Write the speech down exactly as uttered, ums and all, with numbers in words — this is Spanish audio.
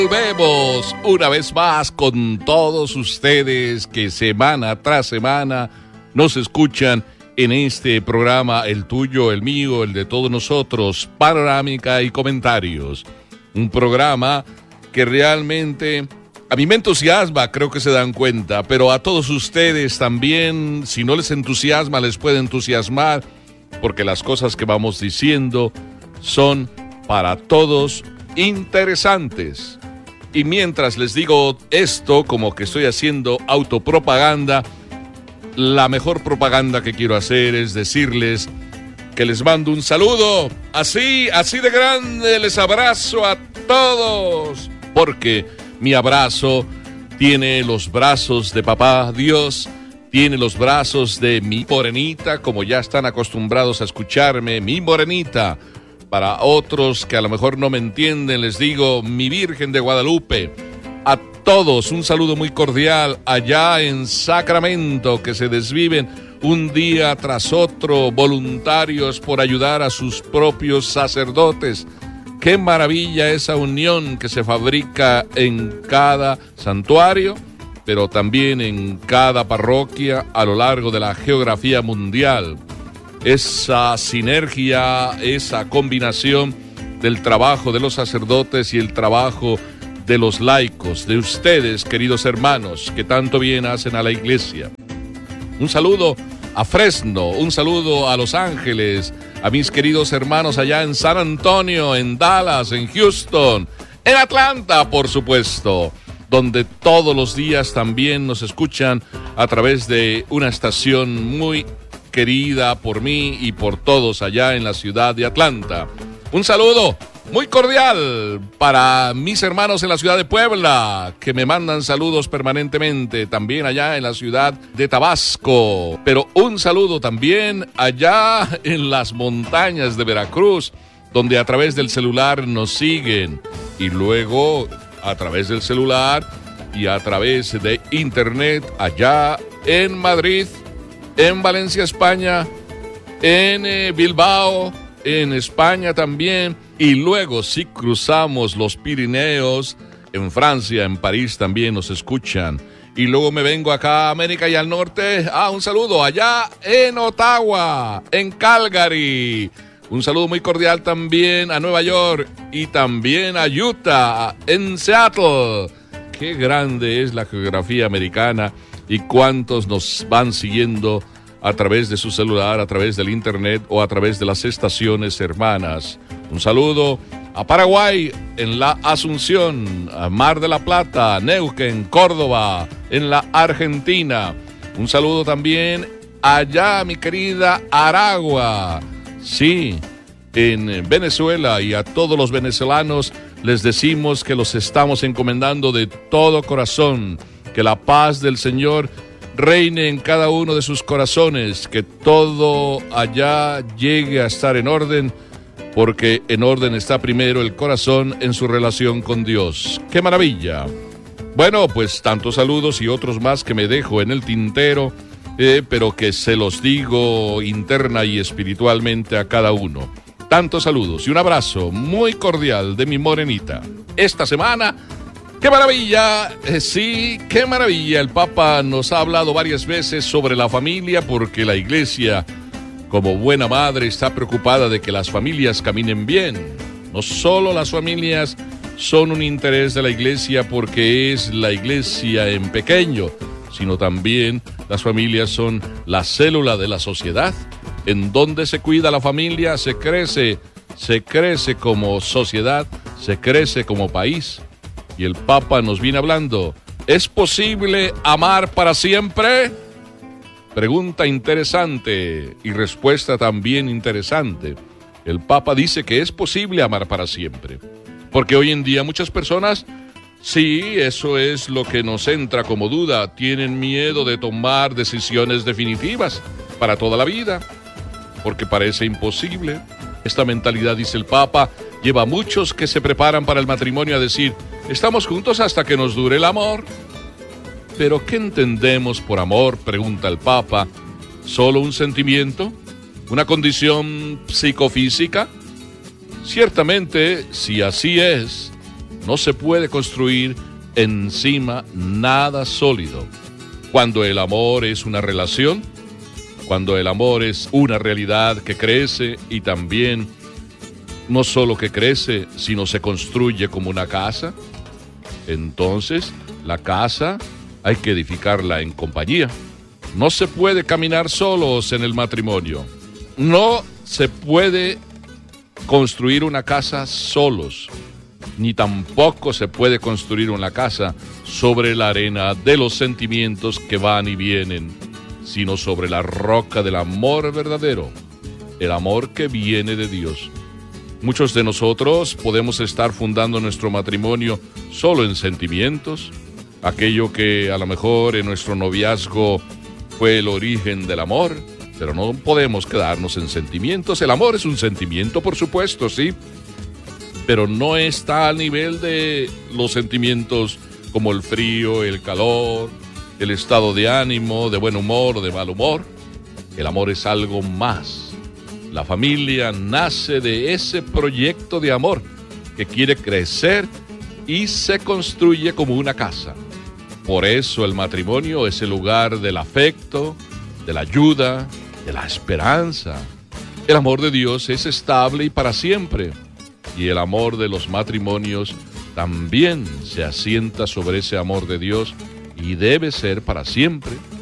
Volvemos una vez más con todos ustedes que semana tras semana nos escuchan en este programa, el tuyo, el mío, el de todos nosotros, Panorámica y Comentarios. Un programa que realmente a mí me entusiasma, creo que se dan cuenta, pero a todos ustedes también, si no les entusiasma, les puede entusiasmar, porque las cosas que vamos diciendo son para todos interesantes. Y mientras les digo esto, como que estoy haciendo autopropaganda, la mejor propaganda que quiero hacer es decirles que les mando un saludo, así, así de grande, les abrazo a todos, porque mi abrazo tiene los brazos de papá Dios, tiene los brazos de mi morenita, como ya están acostumbrados a escucharme, mi morenita. Para otros que a lo mejor no me entienden, les digo, mi Virgen de Guadalupe. A todos un saludo muy cordial allá en Sacramento, que se desviven un día tras otro, voluntarios por ayudar a sus propios sacerdotes. Qué maravilla esa unión que se fabrica en cada santuario, pero también en cada parroquia a lo largo de la geografía mundial. Esa sinergia, esa combinación del trabajo de los sacerdotes y el trabajo de los laicos, de ustedes, queridos hermanos, que tanto bien hacen a la iglesia. Un saludo a Fresno, un saludo a Los Ángeles, a mis queridos hermanos allá en San Antonio, en Dallas, en Houston, en Atlanta, por supuesto, donde todos los días también nos escuchan a través de una estación muy querida por mí y por todos allá en la ciudad de Atlanta. Un saludo muy cordial para mis hermanos en la ciudad de Puebla, que me mandan saludos permanentemente, también allá en la ciudad de Tabasco, pero un saludo también allá en las montañas de Veracruz, donde a través del celular nos siguen, y luego a través del celular y a través de internet allá en Madrid, en Valencia, España, en eh, Bilbao, en España también, y luego si cruzamos los Pirineos, en Francia, en París también nos escuchan, y luego me vengo acá a América y al norte, ah, un saludo allá en Ottawa, en Calgary, un saludo muy cordial también a Nueva York y también a Utah, en Seattle. Qué grande es la geografía americana y cuántos nos van siguiendo a través de su celular, a través del internet o a través de las estaciones hermanas. Un saludo a Paraguay, en la Asunción, a Mar de la Plata, Neuquén, Córdoba, en la Argentina. Un saludo también allá, mi querida Aragua, sí, en Venezuela, y a todos los venezolanos les decimos que los estamos encomendando de todo corazón. Que la paz del Señor reine en cada uno de sus corazones, que todo allá llegue a estar en orden, porque en orden está primero el corazón en su relación con Dios. ¡Qué maravilla! Bueno, pues tantos saludos y otros más que me dejo en el tintero, eh, pero que se los digo interna y espiritualmente a cada uno. Tantos saludos y un abrazo muy cordial de mi morenita. Esta semana, ¡qué maravilla! Eh, sí, qué maravilla. El Papa nos ha hablado varias veces sobre la familia, porque la Iglesia, como buena madre, está preocupada de que las familias caminen bien. No solo las familias son un interés de la Iglesia porque es la Iglesia en pequeño, sino también las familias son la célula de la sociedad. En donde se cuida la familia, se crece, se crece como sociedad, se crece como país. Y el Papa nos viene hablando, ¿es posible amar para siempre? Pregunta interesante y respuesta también interesante. El Papa dice que es posible amar para siempre, porque hoy en día muchas personas, sí, eso es lo que nos entra como duda, tienen miedo de tomar decisiones definitivas para toda la vida, porque parece imposible. Esta mentalidad, dice el Papa, lleva a muchos que se preparan para el matrimonio a decir, estamos juntos hasta que nos dure el amor. ¿Pero qué entendemos por amor?, pregunta el Papa. ¿Solo un sentimiento? ¿Una condición psicofísica? Ciertamente, si así es, no se puede construir encima nada sólido. Cuando el amor es una relación, cuando el amor es una realidad que crece y también no solo que crece, sino se construye como una casa, entonces la casa hay que edificarla en compañía. No se puede caminar solos en el matrimonio. No se puede construir una casa solos, ni tampoco se puede construir una casa sobre la arena de los sentimientos que van y vienen, sino sobre la roca del amor verdadero, el amor que viene de Dios. Muchos de nosotros podemos estar fundando nuestro matrimonio solo en sentimientos, aquello que a lo mejor en nuestro noviazgo fue el origen del amor, pero no podemos quedarnos en sentimientos. El amor es un sentimiento, por supuesto, sí, pero no está al nivel de los sentimientos como el frío, el calor, el estado de ánimo, de buen humor o de mal humor. El amor es algo más. La familia nace de ese proyecto de amor que quiere crecer y se construye como una casa. Por eso el matrimonio es el lugar del afecto, de la ayuda, de la esperanza. El amor de Dios es estable y para siempre. Y el amor de los matrimonios también se asienta sobre ese amor de Dios y debe ser para siempre.